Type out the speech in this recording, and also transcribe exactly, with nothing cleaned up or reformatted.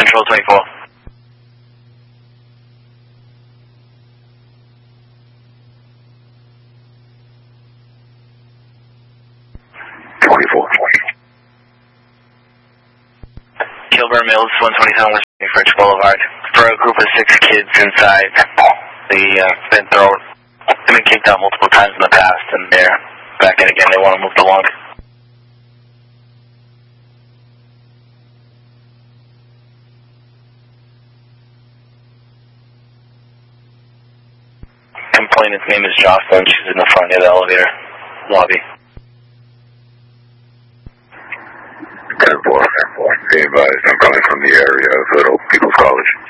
Control twenty-four. twenty-four. Kilburn Mills, one twenty-seven West French Boulevard. For a group of six kids inside, they uh, been thrown, they've been kicked out multiple times in the past, and they're back in again. They want to move along. Complainant's name is Jocelyn. She's in the front of the elevator lobby. ten four. Be advised, I'm coming from the area of Little People's College.